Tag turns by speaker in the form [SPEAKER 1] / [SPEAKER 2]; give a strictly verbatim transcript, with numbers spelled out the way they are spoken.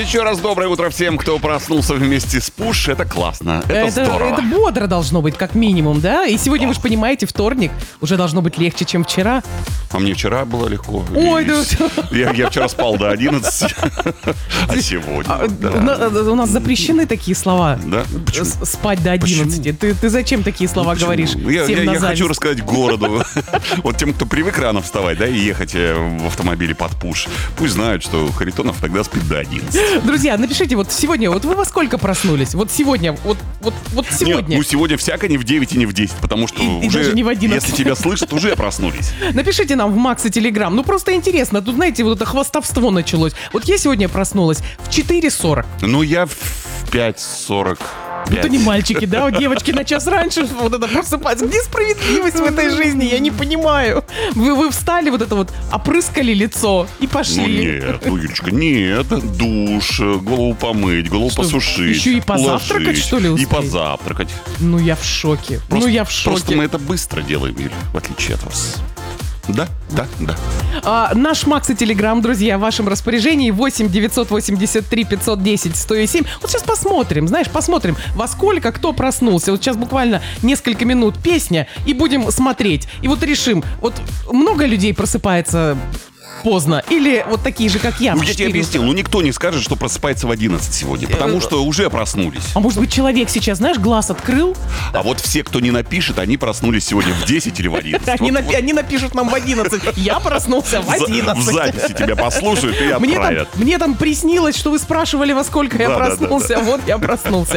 [SPEAKER 1] Еще раз доброе утро всем, кто проснулся вместе с Пуш. Это классно, это,
[SPEAKER 2] это
[SPEAKER 1] здорово.
[SPEAKER 2] Это бодро должно быть, как минимум, да? И сегодня, вы же понимаете, вторник уже должно быть легче, чем вчера.
[SPEAKER 1] А мне вчера было легко.
[SPEAKER 2] Ой, да.
[SPEAKER 1] Я, я вчера спал до одиннадцати, а сегодня...
[SPEAKER 2] А,
[SPEAKER 1] да.
[SPEAKER 2] у, нас, у нас запрещены такие слова.
[SPEAKER 1] Да? Почему?
[SPEAKER 2] С- Спать до одиннадцати. Ты, ты зачем такие слова
[SPEAKER 1] Почему?
[SPEAKER 2] говоришь?
[SPEAKER 1] Я,
[SPEAKER 2] Всем
[SPEAKER 1] я-
[SPEAKER 2] на
[SPEAKER 1] я
[SPEAKER 2] зависть.
[SPEAKER 1] хочу рассказать городу, вот тем, кто привык рано вставать, да, и ехать э, в автомобиле под Пуш, пусть знают, что Харитонов тогда спит до одиннадцати.
[SPEAKER 2] Друзья, напишите, вот сегодня, вот вы во сколько проснулись? Вот сегодня, вот, вот, вот сегодня.
[SPEAKER 1] Нет, ну сегодня всяко не в девять и не в десять, потому что
[SPEAKER 2] И- и
[SPEAKER 1] уже,
[SPEAKER 2] даже не в одиннадцать.
[SPEAKER 1] если тебя слышат, уже проснулись.
[SPEAKER 2] Напишите нам в Макс и Телеграм. Ну просто интересно, тут, знаете, вот это хвастовство началось. Вот я сегодня проснулась в четыре сорок.
[SPEAKER 1] Ну, я в пять сорок пять.
[SPEAKER 2] Это не мальчики, да? Вот девочки на час раньше вот это просыпаются. Где справедливость в этой жизни? Я не понимаю. Вы, вы встали, вот это вот, опрыскали лицо и
[SPEAKER 1] Ну
[SPEAKER 2] пошли.
[SPEAKER 1] нет, ну, Юлечка, нет. Душ, голову помыть, голову
[SPEAKER 2] Что,
[SPEAKER 1] посушить.
[SPEAKER 2] еще и позавтракать,
[SPEAKER 1] уложить.
[SPEAKER 2] что ли,
[SPEAKER 1] И
[SPEAKER 2] успеть?
[SPEAKER 1] позавтракать.
[SPEAKER 2] Ну я в шоке.
[SPEAKER 1] Просто,
[SPEAKER 2] ну я в шоке.
[SPEAKER 1] Просто мы это быстро делаем, Юля, в отличие от вас. Да, да, да.
[SPEAKER 2] А, наш Макс и Телеграм, друзья, в вашем распоряжении восемь девятьсот восемьдесят три пятьсот десять сто семь. Вот сейчас посмотрим, знаешь, посмотрим, во сколько кто проснулся. Вот сейчас буквально несколько минут песня, и будем смотреть. И вот решим, вот много людей просыпается поздно, или вот такие же, как я.
[SPEAKER 1] Ну,
[SPEAKER 2] в
[SPEAKER 1] я тебе
[SPEAKER 2] четыре
[SPEAKER 1] объяснил,
[SPEAKER 2] утра?
[SPEAKER 1] ну никто не скажет, что просыпается в одиннадцать сегодня, потому что уже проснулись.
[SPEAKER 2] А может быть, человек сейчас, знаешь, глаз открыл?
[SPEAKER 1] А вот все, кто не напишет, они проснулись сегодня в десять или в одиннадцать.
[SPEAKER 2] Они,
[SPEAKER 1] Вот-
[SPEAKER 2] напи- они напишут нам в одиннадцать. Я проснулся в
[SPEAKER 1] в за-
[SPEAKER 2] одиннадцать.
[SPEAKER 1] В записи тебя послушают и
[SPEAKER 2] Мне там,
[SPEAKER 1] отправят.
[SPEAKER 2] мне там приснилось, что вы спрашивали, во сколько я
[SPEAKER 1] Да, да, да,
[SPEAKER 2] проснулся. Вот я проснулся.